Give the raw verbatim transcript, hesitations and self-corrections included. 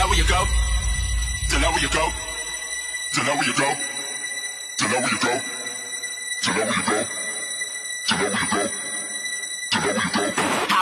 know where you go. To know where you go. To know where you go. To know where you go. To know where you go.